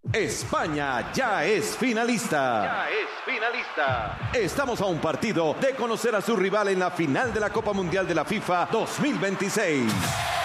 España ya es finalista. Estamos a un partido de conocer a su rival en la final de la Copa Mundial de la FIFA 2026.